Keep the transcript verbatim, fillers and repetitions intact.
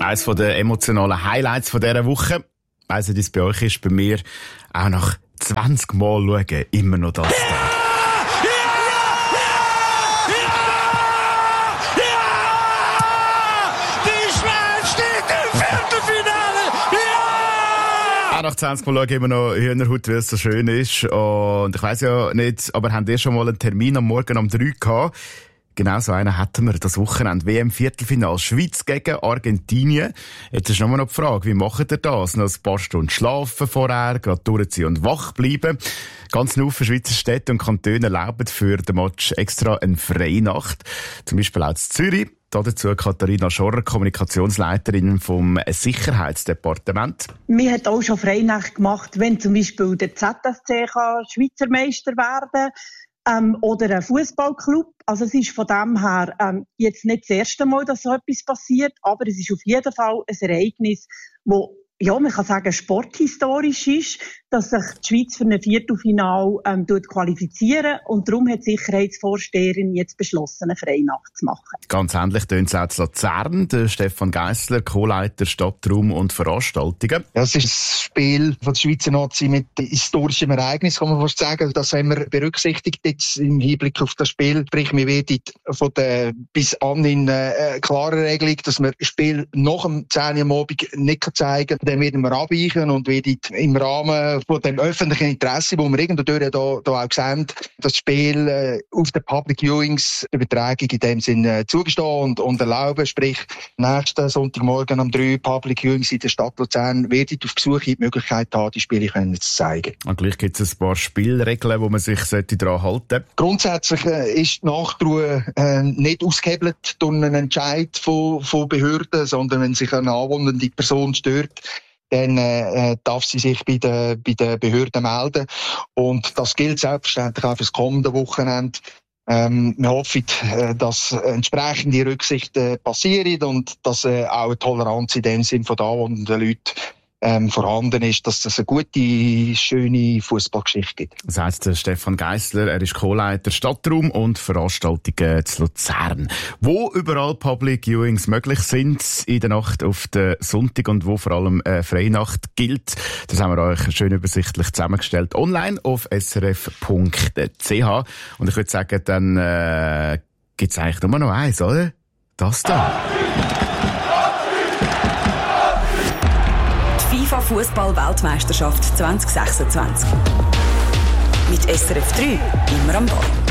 Eines der emotionalen Highlights dieser Woche, weiss nicht, wie es bei euch ist, bei mir auch nach zwanzig Mal schauen, immer noch das da. Auch nach zwanzig Mal schauen immer noch Hühnerhaut, weil es so schön ist. Und ich weiss ja nicht, aber haben ihr schon mal einen Termin am Morgen um drei gehabt? Genau so einen hatten wir das Wochenende. W M-Viertelfinale Schweiz gegen Argentinien. Jetzt ist nochmal noch die Frage, wie macht ihr das? Noch ein paar Stunden schlafen vorher, gerade durchziehen und wach bleiben. Ganz viele Schweizer Städte und Kantone erlauben für den Match extra eine Freinacht. Zum Beispiel auch in Zürich. Dazu Katharina Schorrer, Kommunikationsleiterin vom Sicherheitsdepartement. Wir haben auch schon Freinacht gemacht, wenn zum Beispiel der Z S C kann Schweizer Meister werden ähm, oder ein Fußballclub. Also es ist von dem her ähm, jetzt nicht das erste Mal, dass so etwas passiert, aber es ist auf jeden Fall ein Ereignis, wo ja, man kann sagen, sporthistorisch ist, dass sich die Schweiz für ein Viertelfinale ähm, qualifizieren und darum hat die Sicherheitsvorsteherin jetzt beschlossen, eine Freinacht zu machen. Ganz ähnlich tönt es auch zu Luzern. Der Stefan Geissler, Co-Leiter Stadtraum und Veranstaltungen. Ja, es ist ein Spiel von der Schweizer Nazi mit historischem Ereignis, kann man fast sagen. Das haben wir berücksichtigt jetzt im Hinblick auf das Spiel. Sprich, wir werden von der bis anhin äh, klare Regelung, dass wir das Spiel nach dem zehn Uhr am Abend nicht zeigen können. Dann werden wir abweichen und werden im Rahmen von dem öffentlichen Interesse, wo wir irgendwo da, da auch sehen, das Spiel äh, auf den Public Viewings, die Übertragung in dem Sinne äh, zugestehen und, und erlauben. Sprich, nächsten Sonntagmorgen um drei Public Viewings in der Stadt Luzern werden auf Gesuche die Möglichkeit haben, die Spiele können zu zeigen. Und gleich gibt es ein paar Spielregeln, wo man sich daran halten sollte. Grundsätzlich äh, ist die Nachtruhe äh, nicht ausgehebelt durch einen Entscheid von, von Behörden, sondern wenn sich eine anwohnende Person stört, dann äh, darf sie sich bei den bei den Behörden melden. Und das gilt selbstverständlich auch für das kommende Wochenende. Ähm, wir hoffen, äh, dass entsprechende Rücksichten passieren und dass äh, auch eine Toleranz in dem Sinn von den anwohnenden Leuten ähm, vorhanden ist, dass es eine gute, schöne Fußballgeschichte gibt. Das heisst, Stefan Geissler, er ist Co-Leiter Stadtraum und Veranstaltungen zu Luzern. Wo überall Public Viewings möglich sind in der Nacht auf den Sonntag und wo vor allem äh, Freinacht gilt, das haben wir euch schön übersichtlich zusammengestellt online auf s r f punkt c h. Und ich würde sagen, dann äh, gibt es eigentlich nur noch eins, oder? Das da. FIFA-Fußball-Weltmeisterschaft zwanzig sechsundzwanzig. Mit S R F drei immer am Ball.